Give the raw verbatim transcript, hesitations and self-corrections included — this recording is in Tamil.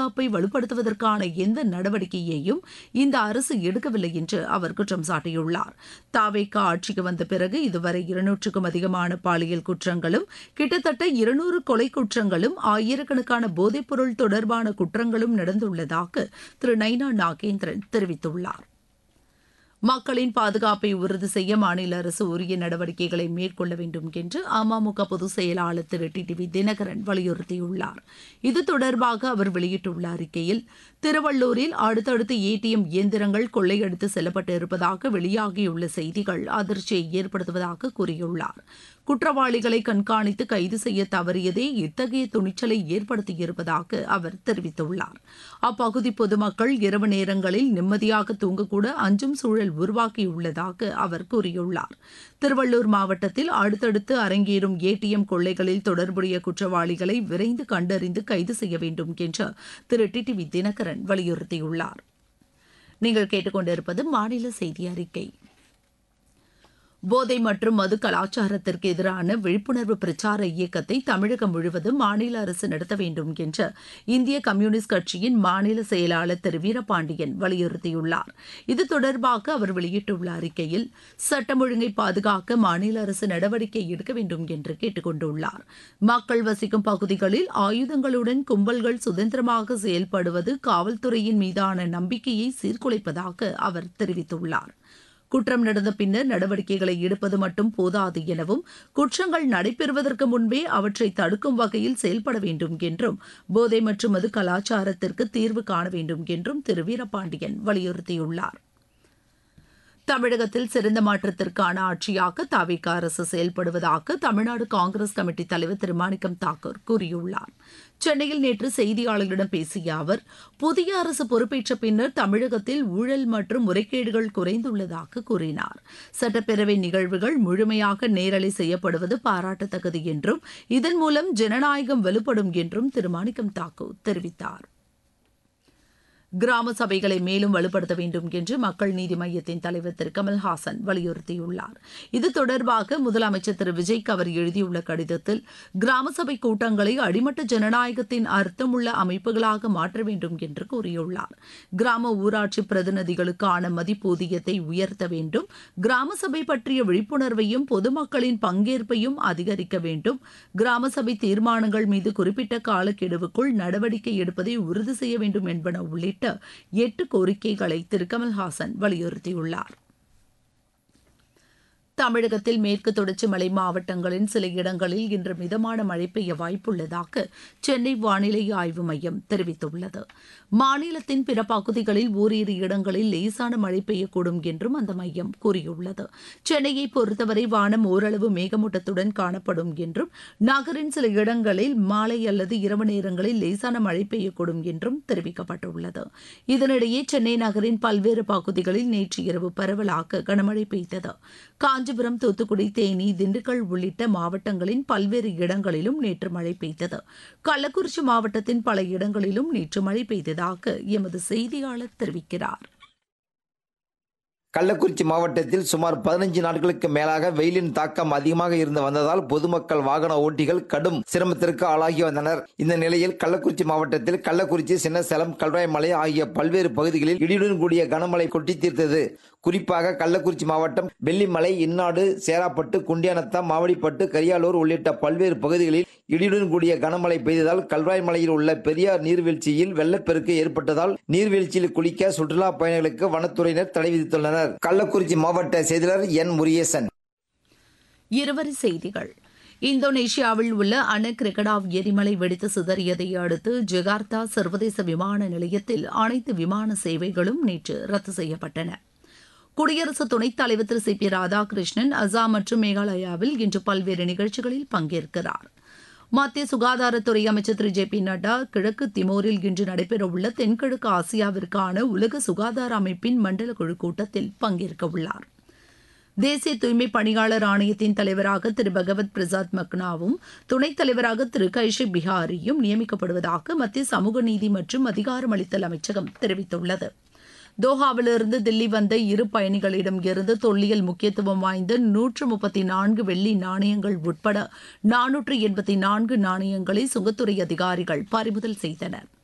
பாதுகாப்பை வலுப்படுத்துவதற்கான எந்த நடவடிக்கையையும் இந்த அரசு எடுக்கவில்லை என்று அவர் குற்றம் சாட்டியுள்ளார். தாவேகா ஆட்சிக்கு வந்த பிறகு இதுவரை இருநூற்றுக்கும் அதிகமான பாலியல் குற்றங்களும் கிட்டத்தட்ட இருநூறு கொலை குற்றங்களும் ஆயிரக்கணக்கான போதைப்பொருள் தொடர்பான குற்றங்களும் நடந்துள்ளதாக திரு நைனா நாகேந்திரன் தெரிவித்துள்ளார். மக்களின் பாதுகாப்பை உறுதி செய்ய மாநில அரசு உரிய நடவடிக்கைகளை மேற்கொள்ள வேண்டும் என்று அமமுக பொதுச் செயலாளர் திரு டி டி வி தினகரன் வலியுறுத்தியுள்ளார். இது தொடர்பாக அவர் வெளியிட்டுள்ள அறிக்கையில், திருவள்ளூரில் அடுத்தடுத்து ஏடிஎம் இயந்திரங்கள் கொள்ளையடித்து செல்லப்பட்டு இருப்பதாக வெளியாகியுள்ள செய்திகள் அதிர்ச்சியை ஏற்படுத்துவதாக கூறியுள்ளார். குற்றவாளிகளை கண்காணித்து கைது செய்ய தவறியதே இத்தகைய துணிச்சலை ஏற்படுத்தியிருப்பதாக அவர் தெரிவித்துள்ளார். அப்பகுதி பொதுமக்கள் இரவு நேரங்களில் நிம்மதியாக தூங்கக்கூட அஞ்சும் சூழல் உருவாக்கியுள்ளதாக அவர் கூறியுள்ளார். திருவள்ளூர் மாவட்டத்தில் அடுத்தடுத்து அரங்கேறும் ஏடிஎம் கொள்ளைகளில் தொடர்புடைய குற்றவாளிகளை விரைந்து கண்டறிந்து கைது செய்ய வேண்டும் என்று திரு டி டி வி தினகரன் வலியுறுத்தியுள்ளார். நீங்கள் கேட்டுக்கொண்டிருப்பது மாநில செய்தி அறிக்கை. போதை மற்றும் மது கலாச்சாரத்திற்கு எதிரான விழிப்புணர்வு பிரச்சார இயக்கத்தை தமிழகம் முழுவதும் மாநில அரசு நடத்த வேண்டும் என்று இந்திய கம்யூனிஸ்ட் கட்சியின் மாநில செயலாளர் திரு வீரபாண்டியன் வலியுறுத்தியுள்ளார். இது தொடர்பாக அவர் வெளியிட்டுள்ள அறிக்கையில், சட்டம் ஒழுங்கை பாதுகாக்க மாநில அரசு நடவடிக்கை எடுக்க வேண்டும் என்று கேட்டுக் கொண்டுள்ளார். மக்கள் வசிக்கும் பகுதிகளில் ஆயுதங்களுடன் கும்பல்கள் சுதந்திரமாக செயல்படுவது காவல்துறையின் மீதான நம்பிக்கையை சீர்குலைப்பதாக அவர் தெரிவித்துள்ளார். குற்றம் நடந்த பின்னர் நடவடிக்கைகளை எடுப்பது மட்டும் போதாது எனவும், குற்றங்கள் நடைபெறுவதற்கு முன்பே அவற்றை தடுக்கும் வகையில் செயல்பட வேண்டும் என்றும், போதை மற்றும் மது கலாச்சாரத்திற்கு தீர்வு காண வேண்டும் என்றும் திரு வீரபாண்டியன் வலியுறுத்தியுள்ளார். தமிழகத்தில் சிறந்த மாற்றத்திற்கான ஆட்சியாக தவிக அரசு செயல்படுவதாக தமிழ்நாடு காங்கிரஸ் கமிட்டி தலைவர் திரு மாணிக்கம் தாக்கூர் கூறியுள்ளார். சென்னையில் நேற்று செய்தியாளர்களிடம் பேசிய அவர், புதிய அரசு பொறுப்பேற்ற பின்னர் தமிழகத்தில் ஊழல் மற்றும் முறைகேடுகள் குறைந்துள்ளதாக கூறினார். சட்டப்பேரவை நிகழ்வுகள் முழுமையாக நேரலை செய்யப்படுவது பாராட்டத்தக்கது என்றும், இதன் மூலம் ஜனநாயகம் வலுப்படும் என்றும் திரு மாணிக்கம் தாக்கூர் தெரிவித்தார். கிராம சபைகளை மேலும் வலுப்படுத்த வேண்டும் என்று மக்கள் நீதி மய்யத்தின் தலைவர் திரு கமல்ஹாசன் வலியுறுத்தியுள்ளார். இது தொடர்பாக முதலமைச்சர் திரு விஜய்க்கு அவர் எழுதியுள்ள கடிதத்தில், கிராம சபை கூட்டங்களை அடிமட்ட ஜனநாயகத்தின் அர்த்தமுள்ள அமைப்புகளாக மாற்ற வேண்டும் என்று கூறியுள்ளார். கிராம ஊராட்சி பிரதிநிதிகளுக்கான மதிப்பூதியத்தை உயர்த்த வேண்டும், கிராம சபை பற்றிய விழிப்புணர்வையும் பொதுமக்களின் பங்கேற்பையும் அதிகரிக்க வேண்டும், கிராம சபை தீர்மானங்கள் மீது குறிப்பிட்ட காலக்கெடுவுக்குள் நடவடிக்கை எடுப்பதை உறுதி செய்ய வேண்டும் என்பன உள்ளிட்ட எட்டு கோரிக்கைகளை திரு கமல்ஹாசன் வலியுறுத்தியுள்ளார். தமிழகத்தில் மேற்கு தொடர்ச்சி மலை மாவட்டங்களின் சில இடங்களில் இன்று மிதமான மழை பெய்ய வாய்ப்புள்ளதாக சென்னை வானிலை ஆய்வு மையம் தெரிவித்துள்ளது. மாநிலத்தின் பிற பகுதிகளில் ஓரிரு இடங்களில் லேசான மழை பெய்யக்கூடும் என்றும் அந்த மையம் கூறியுள்ளது. சென்னையை பொறுத்தவரை வானம் ஓரளவு மேகமூட்டத்துடன் காணப்படும் என்றும், நகரின் சில இடங்களில் மாலை அல்லது இரவு நேரங்களில் லேசான மழை பெய்யக்கூடும் என்றும் தெரிவிக்கப்பட்டுள்ளது. இதனிடையே சென்னை நகரின் பல்வேறு பகுதிகளில் நேற்று இரவு பரவலாக கனமழை பெய்தது. காஞ்சிபுரம், தூத்துக்குடி, தேனி, திண்டுக்கல் உள்ளிட்ட மாவட்டங்களின் பல்வேறு இடங்களிலும் நேற்று மழை பெய்தது. கள்ளக்குறிச்சி மாவட்டத்தின் பல இடங்களிலும் நேற்று மழை பெய்ததாக எமது செய்தியாளர் தெரிவிக்கிறார். கள்ளக்குறிச்சி மாவட்டத்தில் சுமார் பதினைந்து நாட்களுக்கு மேலாக வெயிலின் தாக்கம் அதிகமாக இருந்து வந்ததால் பொதுமக்கள், வாகன ஓட்டிகள் கடும் சிரமத்திற்கு ஆளாகி வந்தனர். இந்த நிலையில் கள்ளக்குறிச்சி மாவட்டத்தில் கள்ளக்குறிச்சி, சின்னசேலம், கல்வாய்மலை ஆகிய பல்வேறு பகுதிகளில் இடியுடன் கூடிய கனமழை கொட்டி தீர்த்தது. குறிப்பாக கள்ளக்குறிச்சி மாவட்டம் வெள்ளிமலை, இன்னாடு, சேராப்பட்டு, குண்டியானத்தம், மாவடிப்பட்டு, கரியாலூர் உள்ளிட்ட பல்வேறு பகுதிகளில் இடியுடன் கூடிய கனமழை பெய்ததால் கல்வாய்மலையில் உள்ள பெரியார் நீர்வீழ்ச்சியில் வெள்ளப்பெருக்கு ஏற்பட்டதால் நீர்வீழ்ச்சியில் குளிக்க சுற்றுலா பயணிகளுக்கு வனத்துறையினர் தடை விதித்துள்ளனர். கள்ளக்குறிச்சி மாவட்ட செய்தியாளர் என் முருகேசன். இருவரி செய்திகள். இந்தோனேஷியாவில் உள்ள அன கிரகடாவ் எரிமலை வெடித்து சிதறியதை அடுத்து ஜகார்த்தா சர்வதேச விமான நிலையத்தில் அனைத்து விமான சேவைகளும் நேற்று ரத்து செய்யப்பட்டன. குடியரசு துணைத் தலைவர் திரு சி பி ராதாகிருஷ்ணன் அசாம் மற்றும் மேகாலயாவில் இன்று பல்வேறு நிகழ்ச்சிகளில் பங்கேற்கிறார். மத்திய சுகாதாரத்துறை அமைச்சர் திரு ஜே பி நட்டா கிழக்கு திமோரில் இன்று நடைபெறவுள்ள தென்கிழக்கு ஆசியாவிற்கான உலக சுகாதார அமைப்பின் மண்டல குழு கூட்டத்தில் பங்கேற்க உள்ளார். தேசிய தூய்மை பணியாளர் ஆணையத்தின் தலைவராக திரு பகவத் பிரசாத் மக்னாவும் துணைத் தலைவராக திரு கைஷி பிஹாரியும் நியமிக்கப்படுவதாக மத்திய சமூக நீதி மற்றும் அதிகாரமளித்தல் அமைச்சகம் தெரிவித்துள்ளது. தோஹாவிலிருந்து தில்லி வந்த இரு பயணிகளிடம் இருந்து தொல்லியல் முக்கியத்துவம் வாய்ந்த நூற்று முப்பத்தி நான்கு வெள்ளி நாணயங்கள் உட்பட நானூற்று எண்பத்தி நான்கு நாணயங்களை சுங்கத்துறை அதிகாரிகள் பறிமுதல் செய்தனர்.